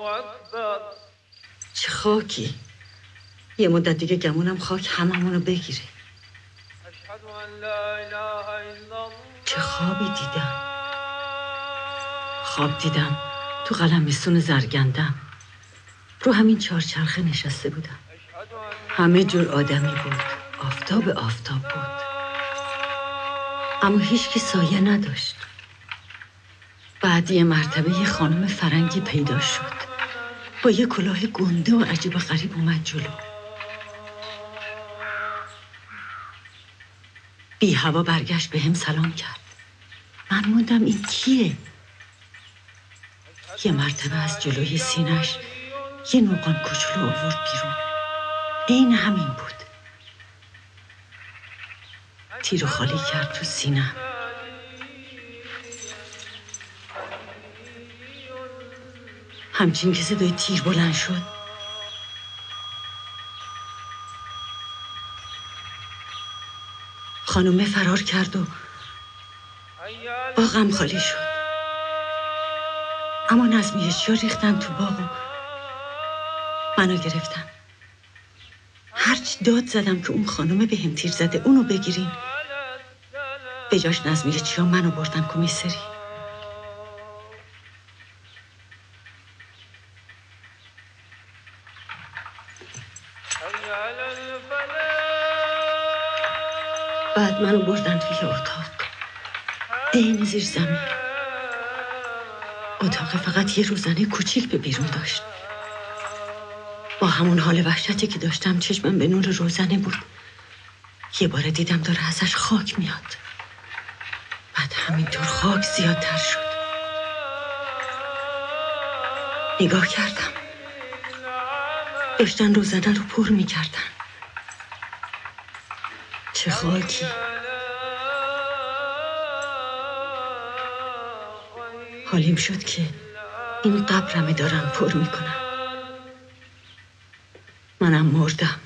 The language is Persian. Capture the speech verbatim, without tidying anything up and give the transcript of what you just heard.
چه خاکی. یه مدت دیگه گمونم خاک هممونو بگیره. چه خوابی دیدم. خواب دیدم تو قلمستون زرگندم رو همین چهارچرخه نشسته بودم. همه جور آدمی بود. آفتاب آفتاب بود، اما هیچ کی سایه نداشت. بعد یه مرتبه یه خانم فرنگی پیدا شد با یه کلاه گنده و عجیب و غریب اومد جلو. بی هوا برگشت به هم سلام کرد. من موندم این کیه؟ یه مرتبه از جلوی سینش یه نوقان کوچولو آورد بیرون. عین همین بود. تیرو خالی کرد تو سینم. همچین که صدای تیر بلند شد، خانومه فرار کرد و باغم خالی شد. اما نظمیه‌چیا ریختن تو باغ و منو گرفتن. هرچی داد زدم که اون خانومه به هم تیر زده اونو بگیرین، به جاش نظمیه‌چیا منو بردن کمیسری. بعد منو بردن توی اتاق عین زیر زمین. اتاق فقط یه روزنه کوچیک به بیرون داشت. با همون حال وحشتی که داشتم چشمم به نور روزنه بود. یه بار دیدم داره ازش خاک میاد. بعد همینطور خاک زیادتر شد. نگاه کردم، داشتن روزنه رو پر میکردن. چه خاکی. حالیم شد که این قبرمه دارن پر میکنن. منم مردم.